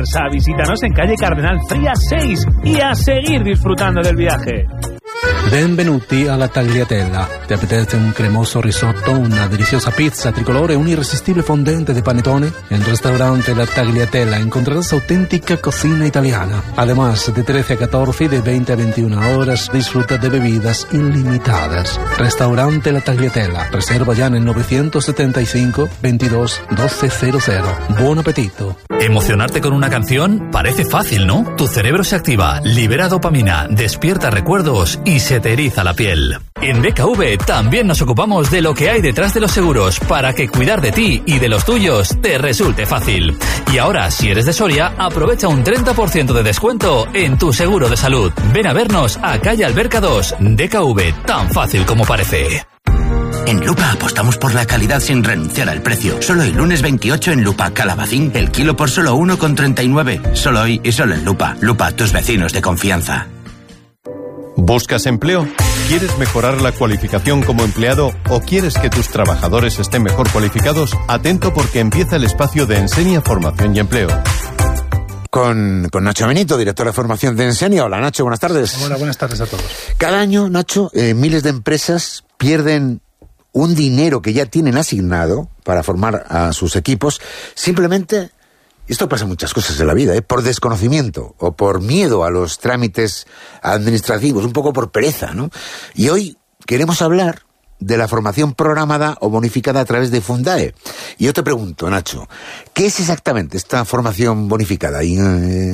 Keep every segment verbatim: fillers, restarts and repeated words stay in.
Visítanos en calle Cardenal Frías seis y a seguir disfrutando del viaje. Benvenuti alla Tagliatella. Ti apetece un cremoso risotto, una deliciosa pizza tricolore, un irresistible fondente de panetone? En el restaurante La Tagliatella encontrarás auténtica cocina italiana. Además, de trece a catorce y de veinte a veintiuna horas, disfruta de bebidas ilimitadas. Restaurante La Tagliatella. Reserva ya en el novecientos setenta y cinco, veintidós, doce cero cero. Buon apetito. ¿Emocionarte con una canción? Parece fácil, ¿no? Tu cerebro se activa, libera dopamina, despierta recuerdos y se te eriza la piel. En D K V también nos ocupamos de lo que hay detrás de los seguros para que cuidar de ti y de los tuyos te resulte fácil. Y ahora, si eres de Soria, aprovecha un treinta por ciento de descuento en tu seguro de salud. Ven a vernos a calle Alberca dos. D K V, tan fácil como parece. En Lupa apostamos por la calidad sin renunciar al precio. Solo el lunes veintiocho en Lupa Calabacín, el kilo por solo uno con treinta y nueve. Solo hoy y solo en Lupa. Lupa, tus vecinos de confianza. ¿Buscas empleo? ¿Quieres mejorar la cualificación como empleado o quieres que tus trabajadores estén mejor cualificados? Atento porque empieza el espacio de Ensenia Formación y Empleo. Con, con Nacho Benito, director de formación de Ensenia. Hola Nacho, buenas tardes. Hola, buenas tardes a todos. Cada año, Nacho, eh, miles de empresas pierden un dinero que ya tienen asignado para formar a sus equipos, simplemente, esto pasa en muchas cosas en la vida, ¿eh? por desconocimiento o por miedo a los trámites administrativos, un poco por pereza, ¿no? Y hoy queremos hablar de la formación programada o bonificada a través de Fundae. Y yo te pregunto, Nacho, ¿qué es exactamente esta formación bonificada? ¿Y,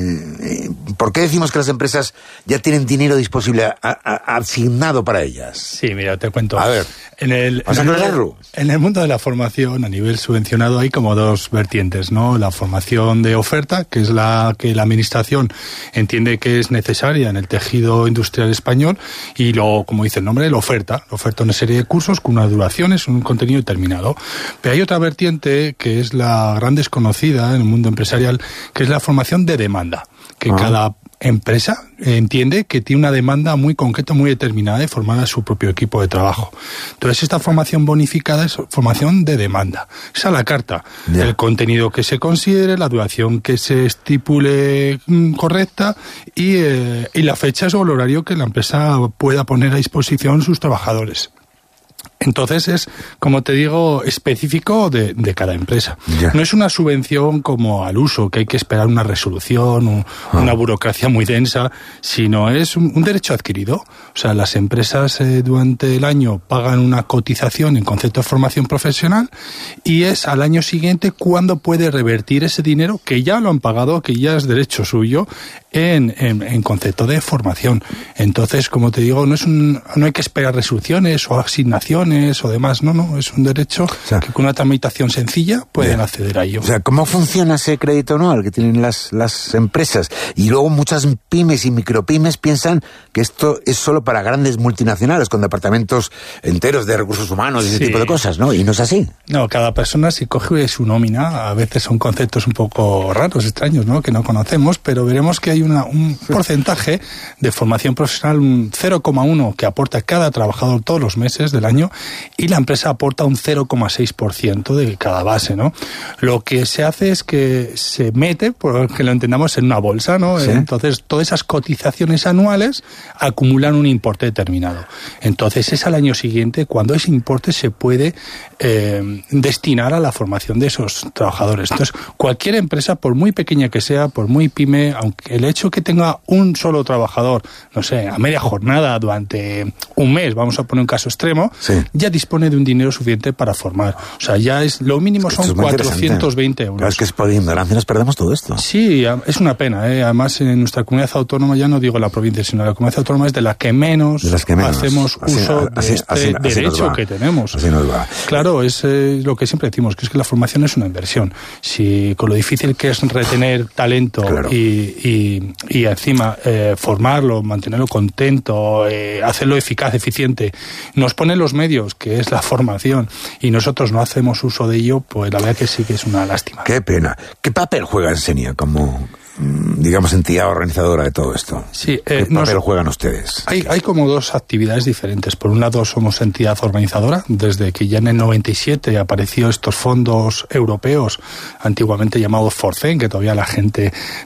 eh, ¿Por qué decimos que las empresas ya tienen dinero disponible a, a, asignado para ellas? Sí, mira, te cuento. A ver, en el, ¿vas a aclararlo? En el mundo de la formación a nivel subvencionado hay como dos vertientes, ¿no? La formación de oferta, que es la que la administración entiende que es necesaria en el tejido industrial español, y luego, como dice el nombre, la oferta. La oferta una serie de cursos con una duración, es un contenido determinado. Pero hay otra vertiente que es la gran desconocida en el mundo empresarial, que es la formación de demanda, que ah. cada empresa entiende que tiene una demanda muy concreta, muy determinada de formar a su propio equipo de trabajo. Entonces esta formación bonificada es formación de demanda. Es a la carta. Yeah. El contenido que se considere, la duración que se estipule mm, correcta y, eh, y la fecha o el horario que la empresa pueda poner a disposición sus trabajadores. Entonces es, como te digo, específico de, de cada empresa. Yeah. No es una subvención como al uso, que hay que esperar una resolución, un, oh. una burocracia muy densa, sino es un, un derecho adquirido. O sea, las empresas eh, durante el año pagan una cotización en concepto de formación profesional y es al año siguiente cuando puede revertir ese dinero que ya lo han pagado, que ya es derecho suyo, en, en, en concepto de formación. Entonces, como te digo, no es un, no hay que esperar resoluciones o asignaciones o demás, no, no, es un derecho o sea, que con una tramitación sencilla pueden yeah. acceder a ello. O sea, ¿cómo funciona ese crédito anual que tienen las, las empresas? Y luego muchas pymes y micropymes piensan que esto es solo para grandes multinacionales con departamentos enteros de recursos humanos y sí. ese tipo de cosas, ¿no? Y no es así. No, cada persona si coge su nómina, a veces son conceptos un poco raros, extraños, ¿no? Que no conocemos, pero veremos que hay una, un porcentaje de formación profesional, un cero coma uno que aporta cada trabajador todos los meses del año, y la empresa aporta un cero coma seis por ciento de cada base, ¿no? Lo que se hace es que se mete, por que lo entendamos, en una bolsa, ¿no? ¿Sí? Entonces, todas esas cotizaciones anuales acumulan un importe determinado. Entonces, es al año siguiente cuando ese importe se puede eh, destinar a la formación de esos trabajadores. Entonces, cualquier empresa, por muy pequeña que sea, por muy pyme, aunque el hecho que tenga un solo trabajador, no sé, a media jornada durante un mes, vamos a poner un caso extremo, sí. ya dispone de un dinero suficiente para formar. O sea, ya es lo mínimo son cuatrocientos veinte euros. Claro, es que es por ignorancia nos perdemos todo esto. Sí, es una pena, ¿eh? Además, en nuestra comunidad autónoma, ya no digo la provincia, sino la comunidad autónoma es de la que menos, de las que menos. hacemos así, uso así, de este así, así derecho que tenemos. Así nos va. Claro, es eh, lo que siempre decimos, que es que la formación es una inversión. Si con lo difícil que es retener talento claro. y, y, y encima eh, formarlo, mantenerlo contento, eh, hacerlo eficaz, eficiente, nos ponen los medios, que es la formación, y nosotros no hacemos uso de ello, pues la verdad que sí que es una lástima. Qué pena. ¿Qué papel juega Ensenia como digamos, entidad organizadora de todo esto? Sí, eh, ¿Qué papel nos, juegan ustedes? Hay, hay como dos actividades diferentes. Por un lado somos entidad organizadora, desde que ya en el noventa y siete apareció estos fondos europeos, antiguamente llamados Forcen, que todavía la gente